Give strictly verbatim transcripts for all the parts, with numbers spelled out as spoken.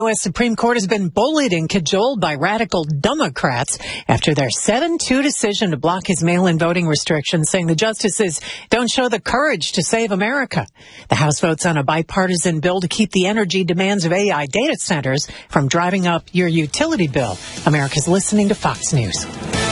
The U S Supreme Court has been bullied and cajoled by radical Democrats after their seven two decision to block his mail-in voting restrictions, saying the justices don't show the courage to save America. The House votes on a bipartisan bill to keep the energy demands of A I data centers from driving up your utility bill. America's listening to Fox News.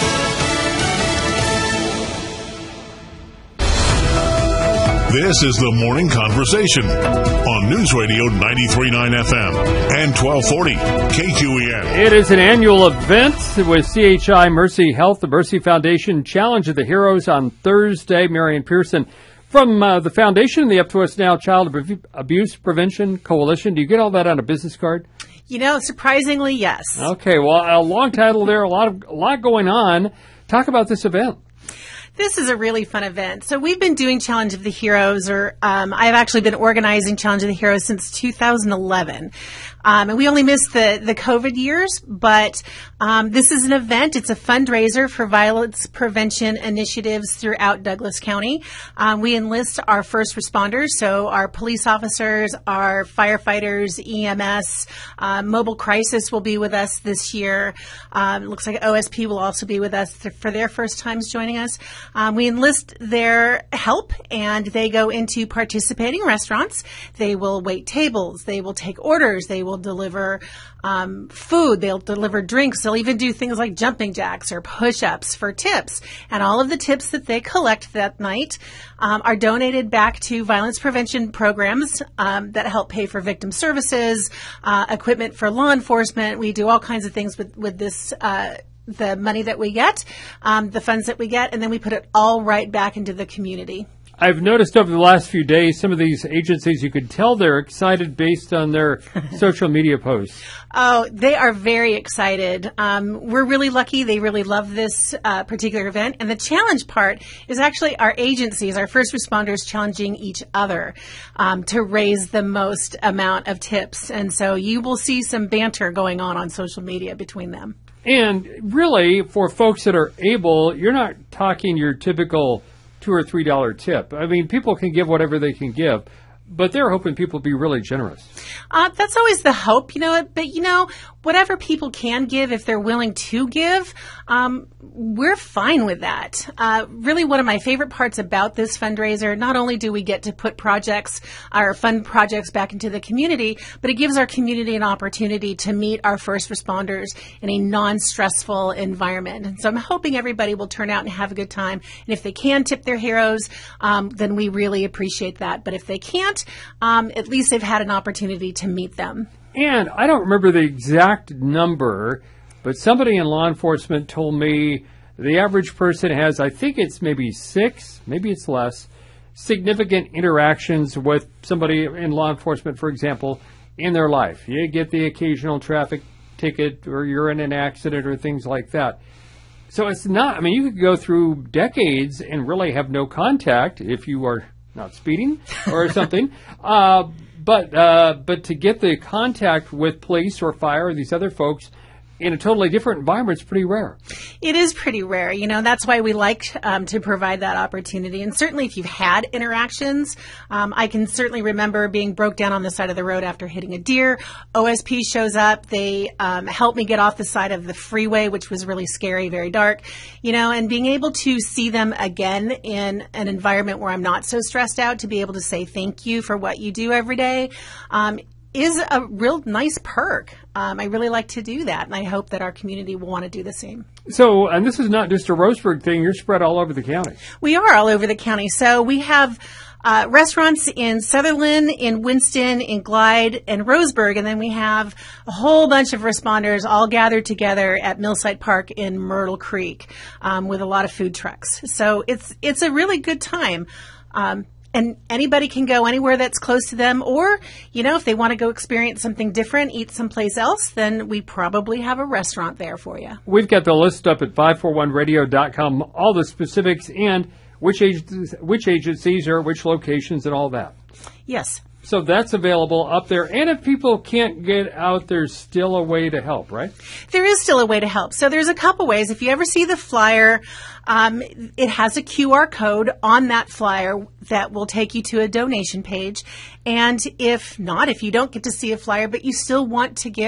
This is the Morning Conversation on News Radio ninety-three point nine F M and twelve forty K Q E N. It is an annual event with C H I Mercy Health, the Mercy Foundation Challenge of the Heroes on Thursday. Marion Pearson from uh, the foundation and the Up to Us Now Child Abuse Prevention Coalition. Do you get all that on a business card? You know, surprisingly, yes. Okay, well, a long title there, a lot of a lot going on. Talk about this event. This is a really fun event. So we've been doing Challenge of the Heroes, or um, I've actually been organizing Challenge of the Heroes since two thousand eleven. Um, and we only missed the, the COVID years, but um, this is an event. It's a fundraiser for violence prevention initiatives throughout Douglas County. Um, we enlist our first responders, so our police officers, our firefighters, E M S, uh, Mobile Crisis will be with us this year. Um, it looks like O S P will also be with us th- for their first times joining us. Um, we enlist their help, and they go into participating restaurants. They will wait tables. They will take orders. They will deliver um, food. They'll deliver drinks. They'll even do things like jumping jacks or push-ups for tips. And all of the tips that they collect that night um, are donated back to violence prevention programs um, that help pay for victim services, uh, equipment for law enforcement. We do all kinds of things with, with this uh the money that we get, um, the funds that we get, and then we put it all right back into the community. I've noticed over the last few days, some of these agencies, you could tell they're excited based on their social media posts. Oh, they are very excited. Um, we're really lucky. They really love this uh, particular event. And the challenge part is actually our agencies, our first responders challenging each other um, to raise the most amount of tips. And so you will see some banter going on on social media between them. And really, for folks that are able, you're not talking your typical two or three dollar tip. I mean, people can give whatever they can give, but they're hoping people be really generous. Uh, that's always the hope, you know. But you know, whatever people can give, if they're willing to give, um, we're fine with that. Uh, really, one of my favorite parts about this fundraiser, not only do we get to put projects, our fund projects back into the community, but it gives our community an opportunity to meet our first responders in a non-stressful environment. And so I'm hoping everybody will turn out and have a good time. And if they can tip their heroes, um, then we really appreciate that. But if they can't, um, at least they've had an opportunity to meet them. And I don't remember the exact number, but somebody in law enforcement told me the average person has, I think it's maybe six, maybe it's less, significant interactions with somebody in law enforcement, for example, in their life. You get the occasional traffic ticket, or you're in an accident, or things like that. So it's not, I mean, you could go through decades and really have no contact if you are not speeding or something. uh, but uh, but to get the contact with police or fire or these other folks in a totally different environment is pretty rare. It is pretty rare. You know, that's why we like um, to provide that opportunity. And certainly if you've had interactions, um, I can certainly remember being broke down on the side of the road after hitting a deer. O S P shows up. They um, helped me get off the side of the freeway, which was really scary, very dark. You know, and being able to see them again in an environment where I'm not so stressed out, to be able to say thank you for what you do every day, um, is a real nice perk. Um, I really like to do that, and I hope that our community will want to do the same. So, and this is not just a Roseburg thing. You're spread all over the county. We are all over the county. So we have uh, restaurants in Sutherland, in Winston, in Glide, and Roseburg, and then we have a whole bunch of responders all gathered together at Millsite Park in Myrtle Creek um, with a lot of food trucks. So it's it's a really good time. Um, And anybody can go anywhere that's close to them. Or, you know, if they want to go experience something different, eat someplace else, then we probably have a restaurant there for you. We've got the list up at five forty-one radio dot com, all the specifics and which agencies, which agencies are, which locations and all that. Yes. So that's available up there. And if people can't get out, there's still a way to help, right? There is still a way to help. So there's a couple ways. If you ever see the flyer, um, it has a Q R code on that flyer that will take you to a donation page. And if not, if you don't get to see a flyer, but you still want to give